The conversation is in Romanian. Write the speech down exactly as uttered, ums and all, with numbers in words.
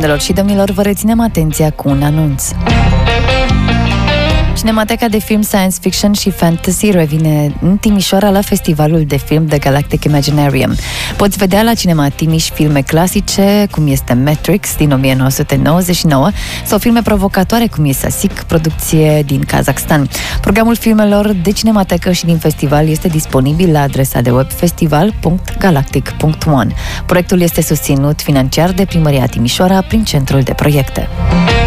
Doamnelor și domnilor, vă reținem atenția cu un anunț. Cinemateca de film science fiction și fantasy revine în Timișoara la festivalul de film The Galactic Imaginarium. Poți vedea la Cinema Timiș filme clasice, cum este Matrix din nouăsprezece nouăzeci și nouă, sau filme provocatoare, cum este Sasic, producție din Kazakhstan. Programul filmelor de cinematecă și din festival este disponibil la adresa de web festival punct galactic punct one. Proiectul este susținut financiar de Primăria Timișoara prin Centrul de Proiecte.